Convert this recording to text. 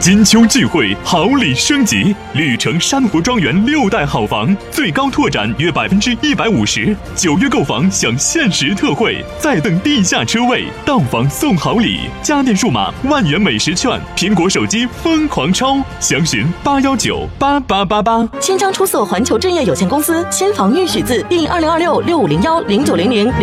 金秋聚会，好礼升级，绿城山福庄园6代好房最高拓展约150%，9月购房享限时特惠，再赠地下车位，到房送好礼，家电数码10000元美食券，苹果手机疯狂抽，详询8198888。 新疆出色环球置业有限公司新房预许字第202665010900。